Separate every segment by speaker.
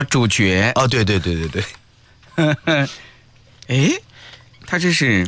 Speaker 1: 主角。
Speaker 2: 哦，对。
Speaker 1: 哎，他这是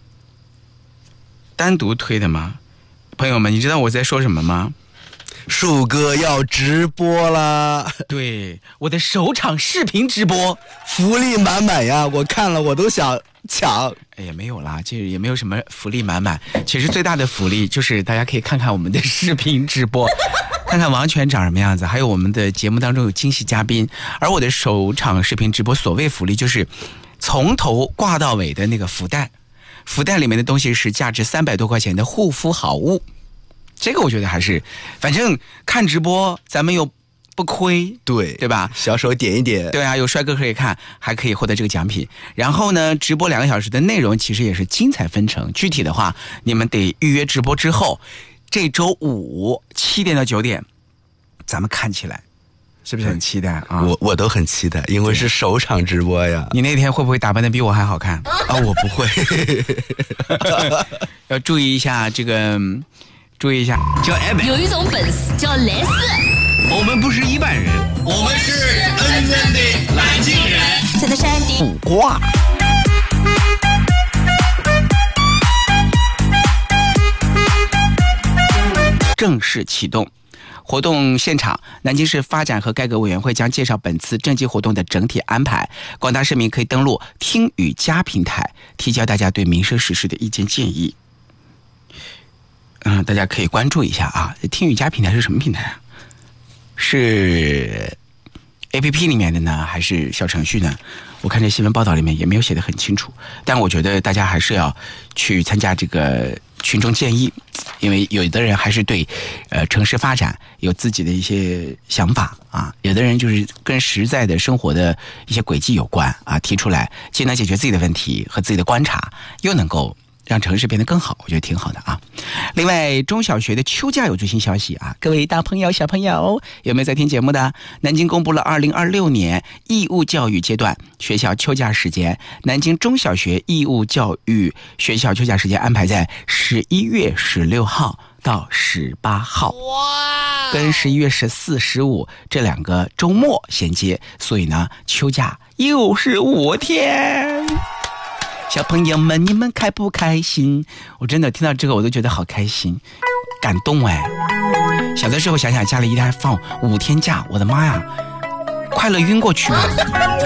Speaker 1: 单独推的吗？朋友们，你知道我在说什么吗？
Speaker 2: 树哥要直播啦！
Speaker 1: 对，我的首场视频直播，
Speaker 2: 福利满满呀！我看了我都想抢。
Speaker 1: 哎呀，没有啦，这也没有什么福利满满。其实最大的福利就是大家可以看看我们的视频直播，看看王权长什么样子，还有我们的节目当中有惊喜嘉宾。而我的首场视频直播，所谓福利就是从头挂到尾的那个福袋，福袋里面的东西是价值300多块钱的护肤好物。这个我觉得还是，反正看直播咱们又不亏，对吧？
Speaker 2: 小手点一点，
Speaker 1: 对啊，有帅哥可以看，还可以获得这个奖品。然后呢，直播2个小时的内容其实也是精彩纷呈。具体的话，你们得预约直播之后，这周5 7点到9点，咱们看起来，是不是很期待啊？
Speaker 2: 我都很期待，因为是首场直播呀。
Speaker 1: 你那天会不会打扮得比我还好看
Speaker 2: 啊？我不会，
Speaker 1: 要注意一下这个。注意一下，
Speaker 3: 叫 Abby， 有一种本事叫莱斯。
Speaker 4: 我们不是一般人，
Speaker 5: 我们是恩恩的南京人。
Speaker 3: 在山顶
Speaker 2: 卜卦。
Speaker 1: 正式启动。活动现场，南京市发展和改革委员会将介绍本次征集活动的整体安排。广大市民可以登录听雨佳平台，提交大家对民生实事的意见建议。大家可以关注一下啊。听雨佳平台是什么平台啊？是 APP 里面的呢，还是小程序呢？我看这新闻报道里面也没有写得很清楚，但我觉得大家还是要去参加这个群众建议，因为有的人还是对城市发展有自己的一些想法啊，有的人就是跟实在的生活的一些轨迹有关啊，提出来既能解决自己的问题和自己的观察，又能够让城市变得更好，我觉得挺好的啊。另外，中小学的秋假有最新消息啊，各位大朋友小朋友有没有在听节目的？南京公布了2026年义务教育阶段学校秋假时间，南京中小学义务教育学校秋假时间安排在11月16号到18号，跟11月14、15这2个周末衔接，所以呢，秋假又是5天。小朋友们，你们开不开心？我真的听到这个我都觉得好开心，感动哎！小的时候想想家里一天放5天假，我的妈呀，快乐晕过去了。